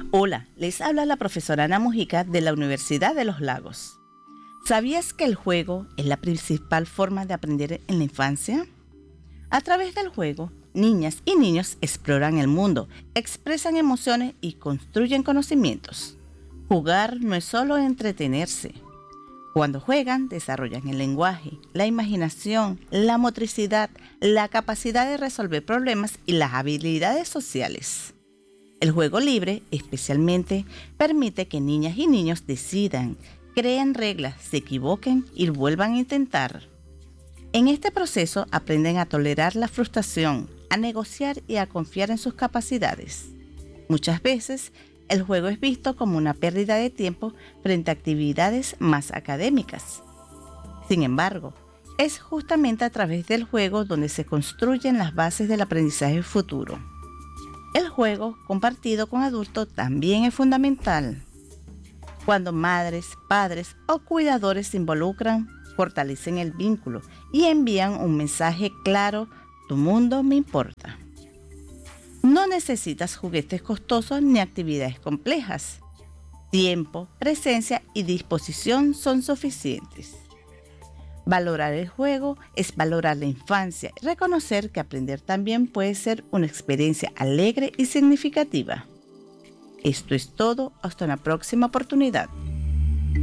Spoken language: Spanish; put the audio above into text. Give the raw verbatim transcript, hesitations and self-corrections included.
Hola, les habla la profesora Ana Mujica de la Universidad de los Lagos. ¿Sabías que el juego es la principal forma de aprender en la infancia? A través del juego, niñas y niños exploran el mundo, expresan emociones y construyen conocimientos. Jugar no es solo entretenerse. Cuando juegan, desarrollan el lenguaje, la imaginación, la motricidad, la capacidad de resolver problemas y las habilidades sociales. El juego libre, especialmente, permite que niñas y niños decidan, creen reglas, se equivoquen y vuelvan a intentar. En este proceso aprenden a tolerar la frustración, a negociar y a confiar en sus capacidades. Muchas veces, el juego es visto como una pérdida de tiempo frente a actividades más académicas. Sin embargo, es justamente a través del juego donde se construyen las bases del aprendizaje futuro. El juego compartido con adultos también es fundamental. Cuando madres, padres o cuidadores se involucran, fortalecen el vínculo y envían un mensaje claro: tu mundo me importa. No necesitas juguetes costosos ni actividades complejas. Tiempo, presencia y disposición son suficientes. Valorar el juego es valorar la infancia y reconocer que aprender también puede ser una experiencia alegre y significativa. Esto es todo, hasta una próxima oportunidad.